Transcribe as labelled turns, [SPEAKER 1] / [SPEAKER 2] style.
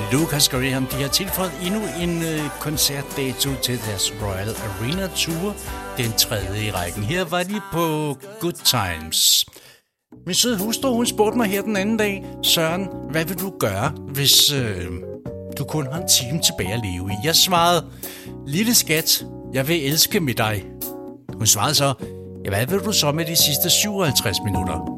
[SPEAKER 1] Lucas Graham, de har tilføjet endnu en koncertdato til deres Royal Arena Tour, den 3. i rækken. Her var de på Good Times. Min søde hustru, hun spurgte mig her den anden dag, Søren, hvad vil du gøre, hvis du kun har en time tilbage at leve i? Jeg svarede, lille skat, jeg vil elske med dig. Hun svarede så, ja, hvad vil du så med de sidste 57 minutter?